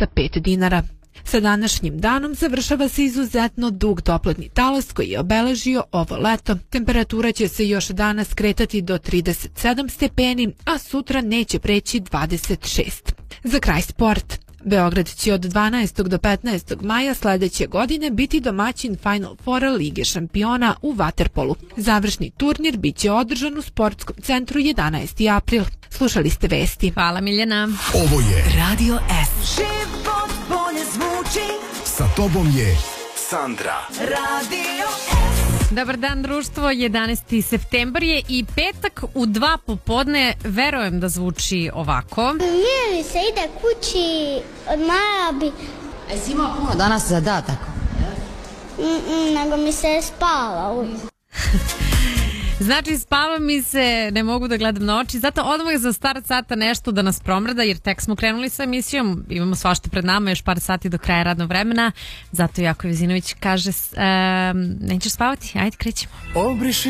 205 dinara. Sa današnjim danom završava se izuzetno dug toplotni talas koji je obeležio ovo leto. Temperatura će se još danas kretati do 37 stepeni, a sutra neće preći 26. Za kraj sport. Beograd će od 12. do 15. maja sledeće godine biti domaćin Final Fora Lige šampiona u vaterpolu. Završni turnir biće održan u sportskom centru 11. april. Slušali ste vesti. Hvala Miljana. Ovo je Radio S. Život bolje zvuči. Sa tobom je Sandra. Radio S. Dobar dan društvo, 11. septembar je i petak u 2 popodne, verujem da zvuči ovako. Miri se ide kući, odmara bi. A jesi imao puno danas zadataka? Nego mi se je spala. Znači, spava mi se, ne mogu da gledam na oči, zato odmah za start sata nešto da nas promrada, jer tek smo krenuli sa emisijom, imamo svašta pred nama, još par sati do kraja radnog vremena, zato Jako Vezinović kaže, nećeš spavati, ajde krećemo. Obriši